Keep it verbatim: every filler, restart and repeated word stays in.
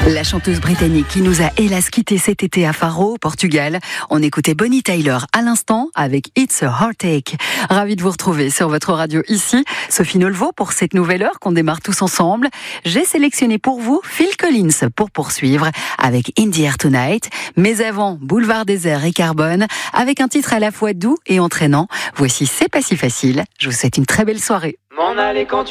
La chanteuse britannique qui nous a hélas quitté cet été à Faro, au Portugal. On écoutait Bonnie Tyler à l'instant avec It's a Heartache. Ravi de vous retrouver sur votre radio ici. Sophie Nolvo pour cette nouvelle heure qu'on démarre tous ensemble. J'ai sélectionné pour vous Phil Collins pour poursuivre avec In the Air Tonight. Mais avant, Boulevard Désert et Carbone avec un titre à la fois doux et entraînant. Voici C'est pas si facile. Je vous souhaite une très belle soirée. M'en aller quand tu